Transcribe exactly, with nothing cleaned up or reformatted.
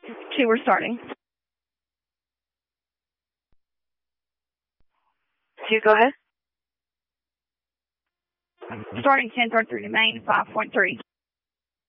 Two, we're starting. Two, go ahead. Starting ten thirty-three to main, five point three.